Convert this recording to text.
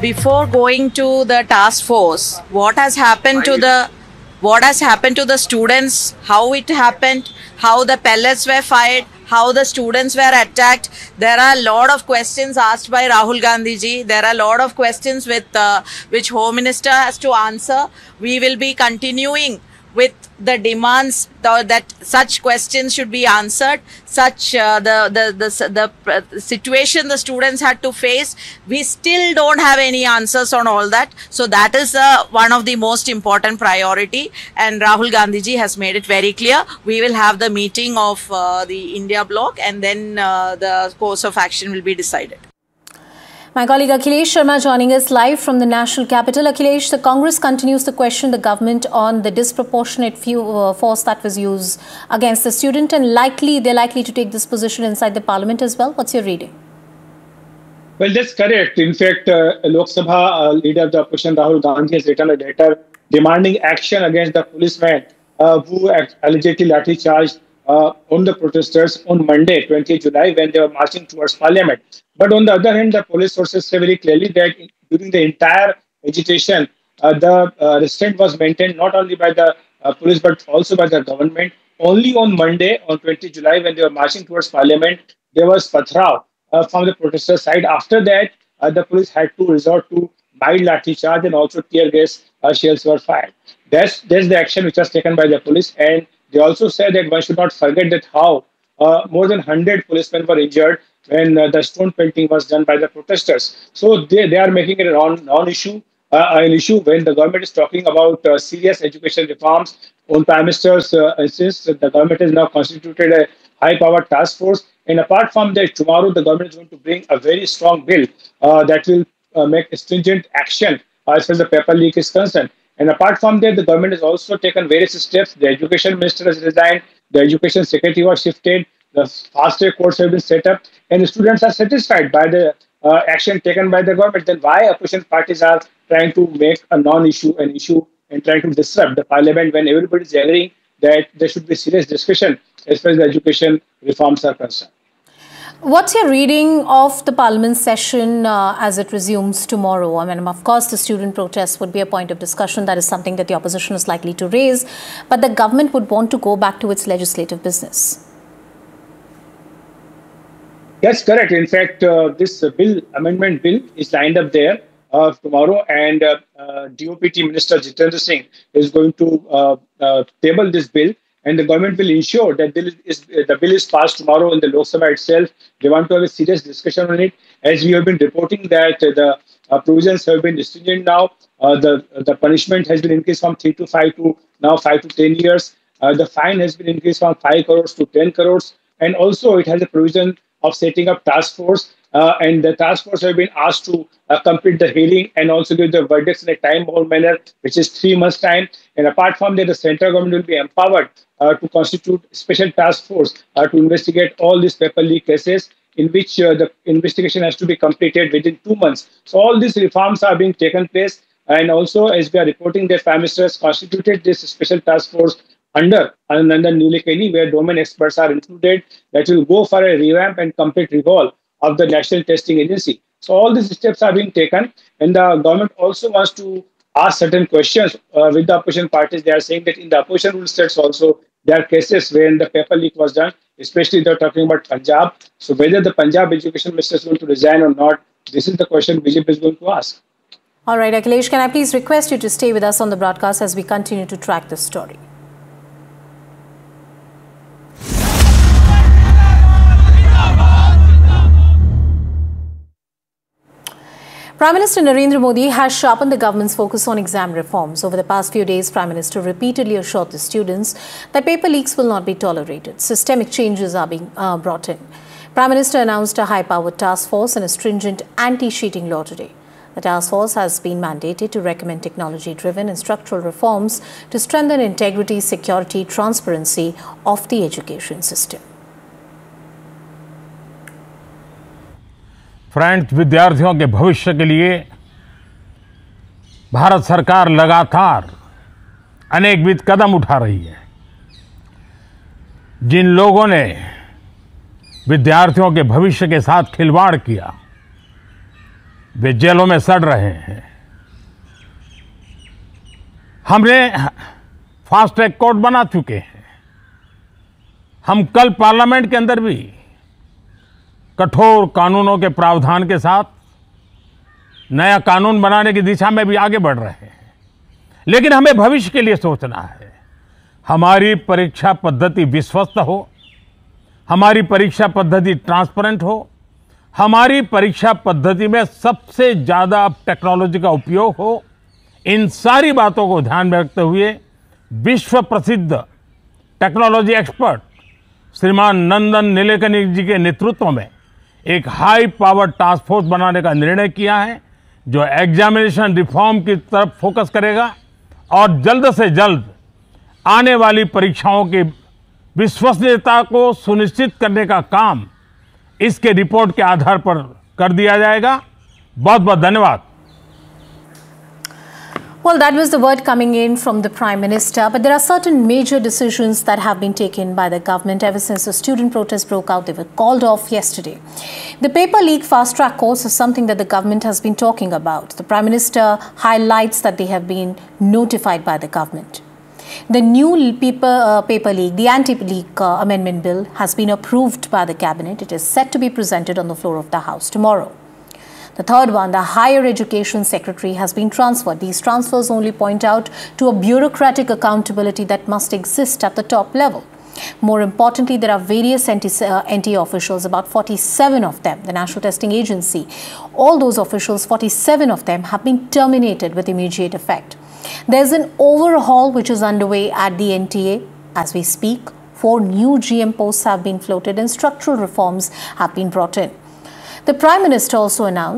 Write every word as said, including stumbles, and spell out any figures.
before going to the task force, what has happened to the what has happened to the students, how it happened, how the pellets were fired, how the students were attacked. There are a lot of questions asked by Rahul Gandhi ji. There are a lot of questions with uh, which Home Minister has to answer. We will be continuing with the demands th that such questions should be answered. Such uh, the, the the the the situation the students had to face, we still don't have any answers on all that. So that is uh, one of the most important priority, and Rahul Gandhi ji has made it very clear. We will have the meeting of uh, the India bloc, and then uh, the course of action will be decided. My colleague Akhilesh Sharma joining us live from the national capital. Akhilesh, the Congress continues to question the government on the disproportionate few, uh, force that was used against the student, and likely they're likely to take this position inside the parliament as well. What's your reading? Well, that's correct. In fact, uh, Lok Sabha uh, leader of the opposition Rahul Gandhi has written a letter demanding action against the policemen uh, who allegedly lathi charged uh, on the protesters on Monday, twentieth July, when they were marching towards parliament. But on the other hand, the police sources say very clearly that during the entire agitation, uh, the uh, restraint was maintained not only by the uh, police but also by the government. Only on Monday, on twentieth July, when they were marching towards parliament, there was pathrav uh, from the protester side. After that, uh, the police had to resort to mild lathi charge, and also tear gas uh, shells were fired. That's, that's the action which was taken by the police. And they also said that one should not forget that how uh, more than one hundred policemen were injured when uh, the stone pelting was done by the protesters. So they, they are making it a non-issue, uh, an issue when the government is talking about uh, serious education reforms. On Prime Minister's uh, instance, the government has now constituted a high-powered task force. And apart from that, tomorrow the government is going to bring a very strong bill uh, that will uh, make stringent action as far as the paper leak is concerned. And apart from that, the government has also taken various steps. The education minister has resigned, the education secretary was shifted, the fast-track courts have been set up, and the students are satisfied by the uh, action taken by the government. Then why opposition parties are trying to make a non-issue an issue and trying to disrupt the parliament when everybody is agreeing that there should be serious discussion as far as the education reforms are concerned? What's your reading of the parliament session uh, as it resumes tomorrow? I mean, of course, the student protests would be a point of discussion. That is something that the opposition is likely to raise. But the government would want to go back to its legislative business. That's correct. In fact, uh, this uh, bill, amendment bill is lined up there uh, tomorrow, and uh, uh, D O P T Minister Jitendra Singh is going to uh, uh, table this bill, and the government will ensure that bill is, uh, the bill is passed tomorrow in the Lok Sabha itself. They want to have a serious discussion on it. As we have been reporting that uh, the uh, provisions have been stringent now. Uh, the, the punishment has been increased from three to five to now five to ten years. Uh, the fine has been increased from five crores to ten crores. And also it has a provision of setting up task force, uh, and the task force have been asked to uh, complete the hearing and also give the verdicts in a time-bound manner, which is three months' time. And apart from that, the central government will be empowered uh, to constitute special task force uh, to investigate all these paper leak cases, in which uh, the investigation has to be completed within two months. So all these reforms are being taken place, and also as we are reporting, the Prime Minister has constituted this special task force under under Nilekani, where domain experts are included, that will go for a revamp and complete recall of the National Testing Agency. So all these steps are being taken, and the government also wants to ask certain questions uh, with the opposition parties. They are saying that in the opposition rule states also, there are cases when the paper leak was done, especially they're talking about Punjab. So whether the Punjab education minister is going to resign or not, this is the question B J P is going to ask. All right, Akhilesh, can I please request you to stay with us on the broadcast as we continue to track this story? Prime Minister Narendra Modi has sharpened the government's focus on exam reforms. Over the past few days, Prime Minister repeatedly assured the students that paper leaks will not be tolerated. Systemic changes are being uh, brought in. Prime Minister announced a high-powered task force and a stringent anti-cheating law today. The task force has been mandated to recommend technology-driven and structural reforms to strengthen integrity, security, transparency of the education system. Friends, विद्यार्थियों के भविष्य के लिए भारत सरकार लगातार अनेकविध कदम उठा रही है। जिन लोगों ने विद्यार्थियों के भविष्य के साथ खिलवाड़ किया, वे जेलों में सड़ रहे हैं। हमने फास्ट ट्रैक कोर्ट बना चुके हैं। हम कल पार्लियामेंट के अंदर भी कठोर कानूनों के प्रावधान के साथ नया कानून बनाने की दिशा में भी आगे बढ़ रहे हैं। लेकिन हमें भविष्य के लिए सोचना है। हमारी परीक्षा पद्धति विश्वस्त हो, हमारी परीक्षा पद्धति ट्रांसपेरेंट हो, हमारी परीक्षा पद्धति में सबसे ज़्यादा टेक्नोलॉजी का उपयोग हो। इन सारी बातों को ध्यान में रखते हुए विश्व प्रसिद्ध टेक्नोलॉजी एक्सपर्ट श्रीमान नंदन नीलेकनी जी के नेतृत्व में एक हाई पावर टास्क फोर्स बनाने का निर्णय किया है, जो एग्जामिनेशन रिफॉर्म की तरफ फोकस करेगा और जल्द से जल्द आने वाली परीक्षाओं की विश्वसनीयता को सुनिश्चित करने का काम इसके रिपोर्ट के आधार पर कर दिया जाएगा। बहुत बहुत धन्यवाद। Well, that was the word coming in from the Prime Minister, but there are certain major decisions that have been taken by the government ever since the student protests broke out. They were called off yesterday. The paper leak fast track course is something that the government has been talking about. The Prime Minister highlights that they have been notified by the government. The new paper, uh, paper leak, the anti-leak uh, amendment bill has been approved by the cabinet. It is set to be presented on the floor of the House tomorrow. The third one, the Higher Education Secretary has been transferred. These transfers only point out to a bureaucratic accountability that must exist at the top level. More importantly, there are various N T A, uh, N T A officials, about forty-seven of them, the National Testing Agency. All those officials, forty-seven of them, have been terminated with immediate effect. There's an overhaul which is underway at the N T A as we speak. Four new G M posts have been floated and structural reforms have been brought in. The Prime Minister also announced